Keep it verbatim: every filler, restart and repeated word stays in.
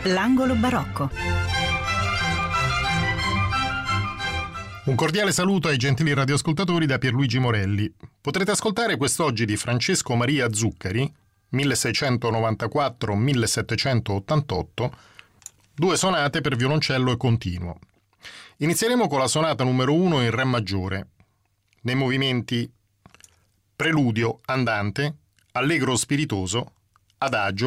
L'angolo barocco. Un cordiale saluto ai gentili radioascoltatori da Pierluigi Morelli. Potrete ascoltare quest'oggi di Francesco Maria Zuccari, milleseicentonovantaquattro millesettecentottantotto, due sonate per violoncello e continuo. Inizieremo con la sonata numero uno in Re maggiore, nei movimenti preludio andante, allegro spiritoso, adagio,